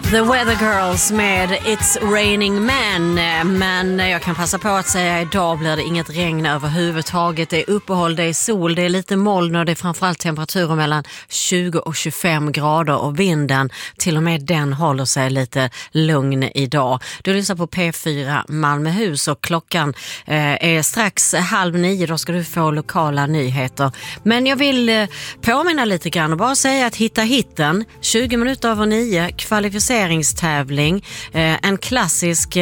The Weather Girls med It's Raining Men. Men jag kan passa på att säga idag blir det inget regn överhuvudtaget. Det är uppehåll, det är sol, det är lite moln och det är framförallt temperaturer mellan 20 och 25 grader och vinden, till och med den håller sig lite lugn idag. Du lyssnar på P4 Malmöhus och klockan är strax 8:30. Då ska du få lokala nyheter. Men jag vill påminna lite grann och bara säga att hitta hitten 20 minuter över 9, kvalificeringstävling, en klassisk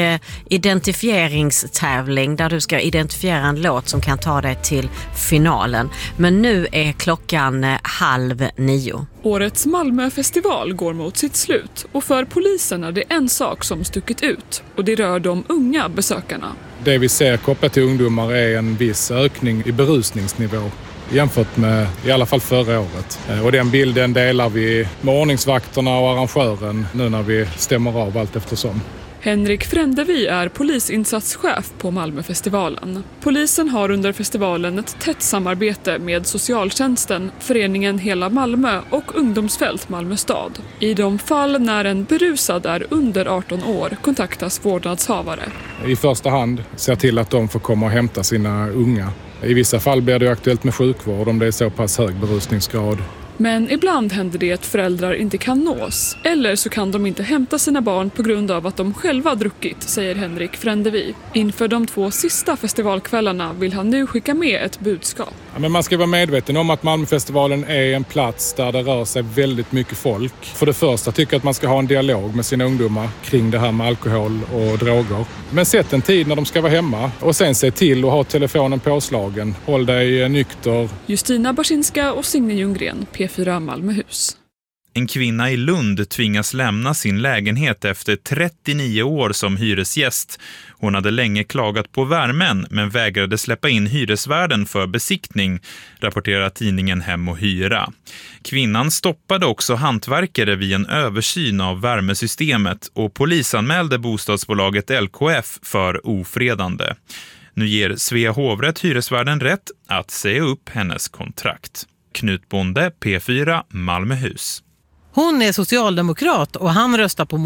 identifieringstävling där du ska identifiera en låt som kan ta dig till finalen. Men nu är klockan 8:30. Årets Malmöfestival går mot sitt slut och för polisen är det en sak som stuckit ut och det rör de unga besökarna. Det vi ser kopplat till ungdomar är en viss ökning i berusningsnivå jämfört med i alla fall förra året. Och den bilden delar vi med ordningsvakterna och arrangören nu när vi stämmer av allt eftersom. Henrik Frändevi är polisinsatschef på Malmöfestivalen. Polisen har under festivalen ett tätt samarbete med socialtjänsten, föreningen Hela Malmö och ungdomsfält Malmö stad. I de fall när en berusad är under 18 år kontaktas vårdnadshavare. I första hand ser till att de får komma och hämta sina unga. I vissa fall blir det aktuellt med sjukvård om det är så pass hög berusningsgrad. Men ibland händer det att föräldrar inte kan nås. Eller så kan de inte hämta sina barn på grund av att de själva druckit, säger Henrik Frändevi. Inför de 2 sista festivalkvällarna vill han nu skicka med ett budskap. Ja, men man ska vara medveten om att Malmöfestivalen är en plats där det rör sig väldigt mycket folk. För det första tycker jag att man ska ha en dialog med sina ungdomar kring det här med alkohol och droger. Men sätt en tid när de ska vara hemma och sen se till att ha telefonen påslagen. Håll dig nykter. Justina Barsinska och Signe Ljunggren, P4 Malmöhus. En kvinna i Lund tvingas lämna sin lägenhet efter 39 år som hyresgäst. Hon hade länge klagat på värmen men vägrade släppa in hyresvärden för besiktning, rapporterar tidningen Hem och Hyra. Kvinnan stoppade också hantverkare vid en översyn av värmesystemet och polisanmälde bostadsbolaget LKF för ofredande. Nu ger Svea hovrätt hyresvärden rätt att säga upp hennes kontrakt. Knut Bonde, P4 Malmöhus. Hon är socialdemokrat och han röstar på